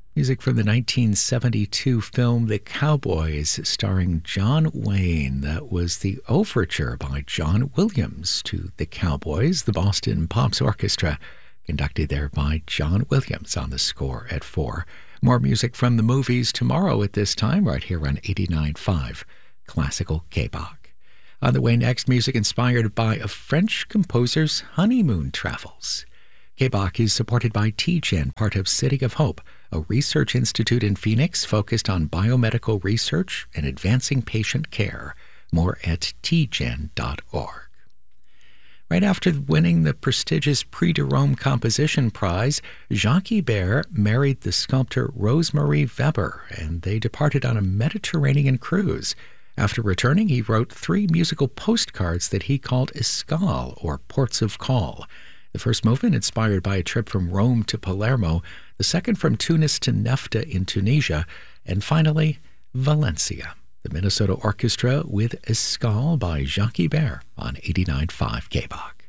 Music from the 1972 film The Cowboys, starring John Wayne. That was the overture by John Williams to The Cowboys, the Boston Pops Orchestra, conducted there by John Williams on the score at 4. More music from the movies tomorrow at this time, right here on 89.5 Classical KBOC. On the way next, music inspired by a French composer's honeymoon travels. KBOC is supported by TGen, part of City of Hope, a research institute in Phoenix focused on biomedical research and advancing patient care. More at tgen.org. Right after winning the prestigious Prix de Rome Composition Prize, Jacques Ibert married the sculptor Rosemarie Weber, and they departed on a Mediterranean cruise. After returning, he wrote 3 musical postcards that he called Escale, or Ports of Call. The first movement inspired by a trip from Rome to Palermo, the second from Tunis to Nefta in Tunisia, and finally, Valencia. The Minnesota Orchestra with Escale by Jacques Ibert on 89.5 KBOC.